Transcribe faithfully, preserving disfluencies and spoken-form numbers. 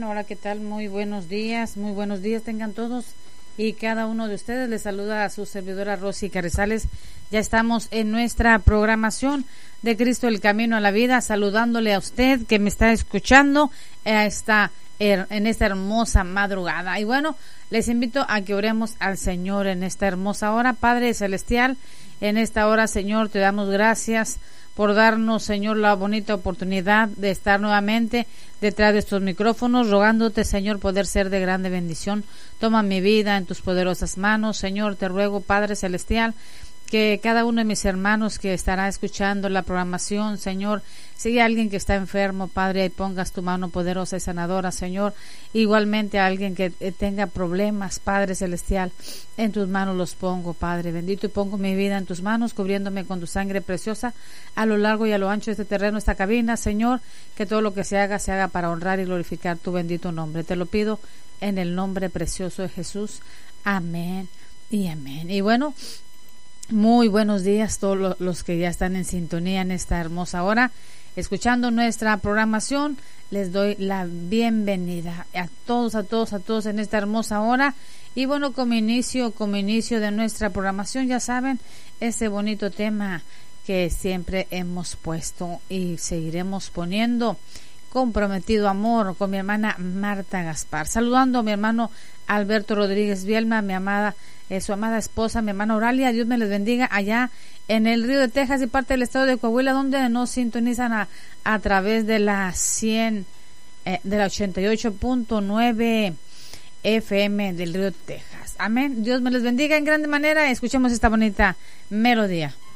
amén. Hola, ¿qué tal? Muy buenos días, muy buenos días tengan todos y cada uno de ustedes. Les saluda a su servidora Rosy Carrizales. Ya estamos en nuestra programación de Cristo el Camino a la Vida, saludándole a usted que me está escuchando a esta, en esta hermosa madrugada. Y bueno, les invito a que oremos al Señor en esta hermosa hora. Padre Celestial, en esta hora, Señor, te damos gracias por darnos, Señor, la bonita oportunidad de estar nuevamente detrás de estos micrófonos, rogándote, Señor, poder ser de grande bendición. Toma mi vida en tus poderosas manos, Señor, te ruego, Padre Celestial, que cada uno de mis hermanos que estará escuchando la programación, Señor, si hay alguien que está enfermo, Padre, pongas tu mano poderosa y sanadora, Señor. Igualmente a alguien que tenga problemas, Padre Celestial, en tus manos los pongo, Padre bendito, y pongo mi vida en tus manos, cubriéndome con tu sangre preciosa a lo largo y a lo ancho de este terreno, esta cabina, Señor, que todo lo que se haga, se haga para honrar y glorificar tu bendito nombre. Te lo pido en el nombre precioso de Jesús. Amén y amén. Y bueno, muy buenos días a todos los que ya están en sintonía en esta hermosa hora, escuchando nuestra programación. Les doy la bienvenida a todos, a todos, a todos en esta hermosa hora. Y bueno, como inicio, como inicio de nuestra programación, ya saben, ese bonito tema que siempre hemos puesto y seguiremos poniendo, Comprometido Amor, con mi hermana Marta Gaspar. Saludando a mi hermano Alberto Rodríguez Bielma, mi amada, eh, su amada esposa, mi hermana Oralia. Dios me les bendiga allá en el Río de Texas y parte del estado de Coahuila, donde nos sintonizan a, a través de la cien, eh, de la ochenta y ocho punto nueve F M del Río de Texas. Amén. Dios me les bendiga en grande manera. Escuchemos esta bonita melodía.